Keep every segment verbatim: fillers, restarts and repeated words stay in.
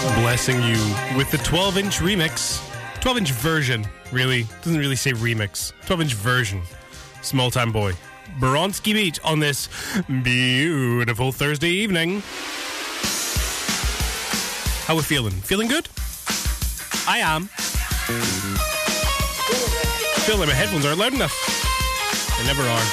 Blessing you with the twelve-inch remix. twelve-inch version, really. Doesn't really say remix. twelve-inch version. Small Time Boy. Bronski Beach on this beautiful Thursday evening. How we feeling? Feeling good? I am. Feel like my headphones aren't loud enough. They never are.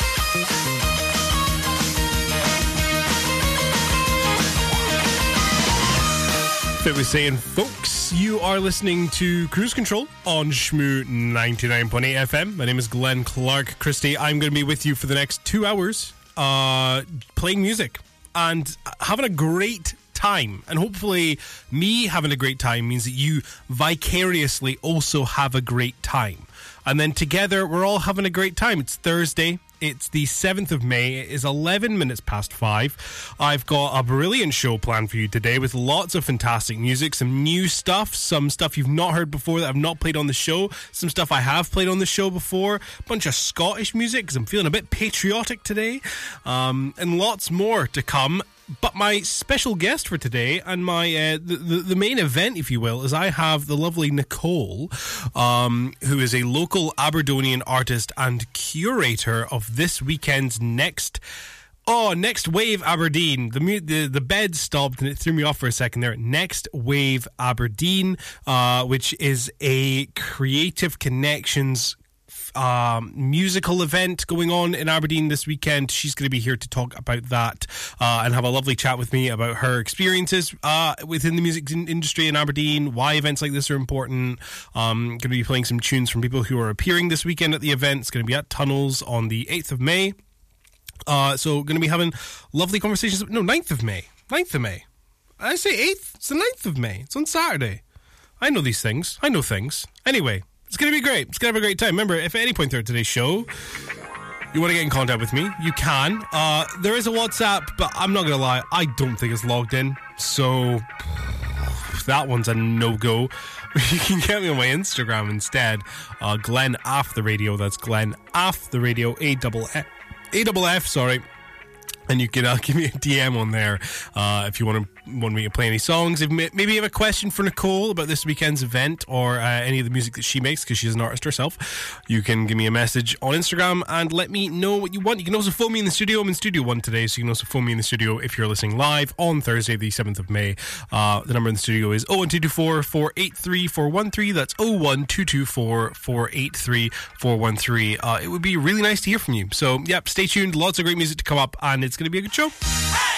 Fit was saying, folks, you are listening to Cruise Control on Shmoo ninety-nine point eight F M. My name is Glenn Clark Christie. I'm going to be with you for the next two hours uh, playing music and having a great time. And hopefully me having a great time means that you vicariously also have a great time. And then together we're all having a great time. It's Thursday. It's the seventh of May. It is eleven minutes past five. I've got a brilliant show planned for you today with lots of fantastic music, some new stuff, some stuff you've not heard before that I've not played on the show, some stuff I have played on the show before, a bunch of Scottish music because I'm feeling a bit patriotic today, um, and lots more to come. But my special guest for today and my uh, the, the, the main event, if you will, is I have the lovely Nicole, um, who is a local Aberdonian artist and curator of this weekend's next oh next Wave Aberdeen. The the the bed stopped and it threw me off for a second there. Next Wave Aberdeen, uh, which is a Creative Connections Um, musical event going on in Aberdeen this weekend. She's going to be here to talk about that uh, and have a lovely chat with me about her experiences uh, within the music industry in Aberdeen, why events like this are important. Um, going to be playing some tunes from people who are appearing this weekend at the event. It's going to be at Tunnels on the eighth of May. Uh, so going to be having lovely conversations. No, ninth of May. ninth of May. I say eighth? It's the ninth of May. It's on Saturday. I know these things. I know things. Anyway, it's going to be great. It's going to have a great time. Remember, if at any point throughout today's show you want to get in contact with me, you can. Uh, there is a WhatsApp, but I'm not going to lie, I don't think it's logged in. So that one's a no-go. You can get me on my Instagram instead. Uh, Glenn Aff the Radio. That's Glenn Aff the Radio. A double F. A double F, sorry. And you can uh, give me a D M on there uh, if you want to want me to play any songs. If maybe you have a question for Nicole about this weekend's event or uh, any of the music that she makes, because she's an artist herself, you can give me a message on Instagram and let me know what you want. You can also phone me in the studio. I'm in Studio One today, so you can also phone me in the studio if you're listening live on Thursday, the seventh of May. Uh, the number in the studio is oh one two two four, four eight three, four one three. That's oh one two two four, four eight three, four one three. Uh, it would be really nice to hear from you. So, yep, stay tuned. Lots of great music to come up, and it's going to be a good show. Hey!